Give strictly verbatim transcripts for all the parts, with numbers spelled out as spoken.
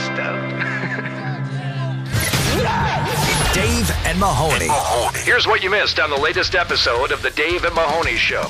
up. Dave and Mahoney. Here's what you missed on the latest episode of the Dave and Mahoney Show.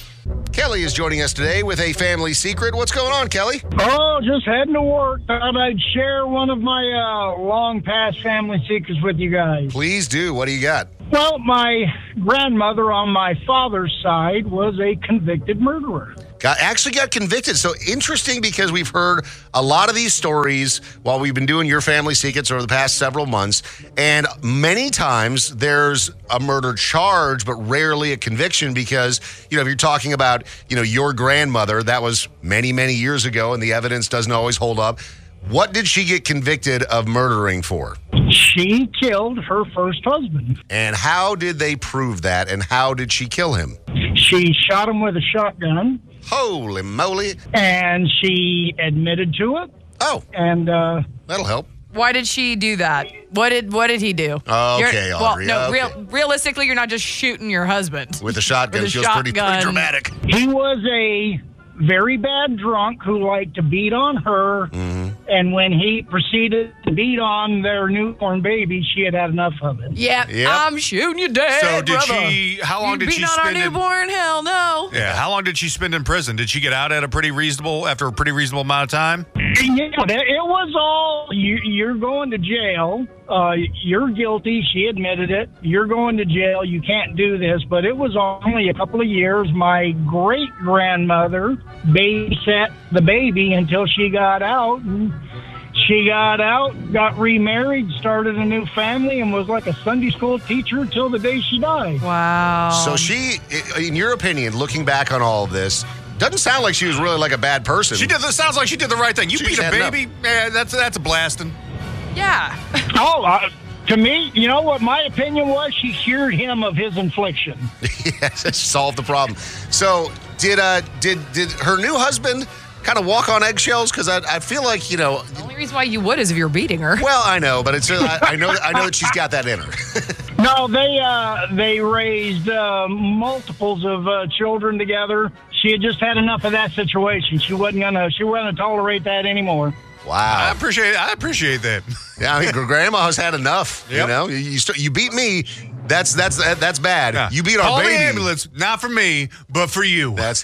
Kelly is joining us today with a family secret. What's going on, Kelly? Oh, just heading to work. Thought I'd share one of my uh, long past family secrets with you guys. Please do. What do you got? Well, my grandmother on my father's side was a convicted murderer. Got, actually got convicted. So interesting, because we've heard a lot of these stories while we've been doing Your Family Secrets over the past several months. And many times there's a murder charge, but rarely a conviction, because, you know, if you're talking about, you know, your grandmother, that was many, many years ago, and the evidence doesn't always hold up. What did she get convicted of murdering for? She killed her first husband. And how did they prove that? And how did she kill him? She shot him with a shotgun. Holy moly. And she admitted to it. Oh. And uh, that'll help. Why did she do that? What did what did he do? Okay, you're, Audrey. Well, no, okay. real, realistically, you're not just shooting your husband. With a shotgun. With a Feels pretty, pretty shotgun. dramatic. He was a very bad drunk who liked to beat on her. Mm-hmm. And when he proceeded to beat on their newborn baby, she had had enough of it. Yeah, Yep. I'm shooting you dead, So did brother. she, how long you did beat she on our spend in, newborn? Hell no. yeah, how long did she spend in prison? Did she get out at a pretty reasonable, after a pretty reasonable amount of time? Yeah, it was all, you, you're going to jail. Uh, you're guilty. She admitted it. You're going to jail. You can't do this. But it was only a couple of years. My great-grandmother babysat the baby until she got out. And she got out, got remarried, started a new family, and was like a Sunday school teacher till the day she died. Wow. So she, in your opinion, looking back on all of this, doesn't sound like she was really like a bad person. She did. It sounds like she did the right thing. You She beat just a had enough. baby. Eh, that's that's a blasting. Yeah. Oh, uh, to me, you know what my opinion was? She cured him of his infliction. Yes, that solved the problem. So did uh did did her new husband kind of walk on eggshells? Because I, I feel like, you know, The only reason why you would is if you're beating her. well, I know, but it's I, I know I know that she's got that in her. No, they uh, they raised uh, multiples of uh, children together. She had just had enough of that situation. She wasn't gonna she wasn't gonna tolerate that anymore. I Wow. appreciate. I appreciate that. Yeah, I mean, grandma's had enough. You Yep. know, you you, st- you beat me. That's that's that, that's bad. Yeah. You beat our Call baby. the ambulance, not for me, but for you. That's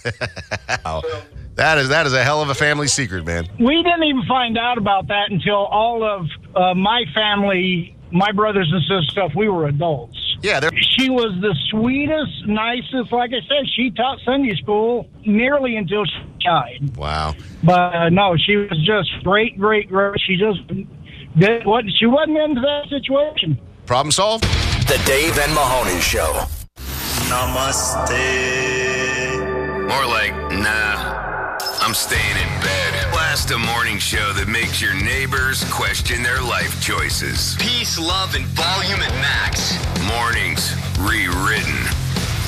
that is that is a hell of a family secret, man. We didn't even find out about that until all of uh, my family, my brothers and sisters, stuff. We were adults. Yeah, they're She was the sweetest, nicest. Like I said, she taught Sunday school nearly until she died. wow. But uh, no, she was just great, great, great. She just did what she wasn't into that situation. Problem solved. The Dave and Mahoney Show. Namaste. More like, nah, I'm staying in bed. Blast a morning show that makes your neighbors question their life choices. Peace, love, and volume at max. Mornings rewritten.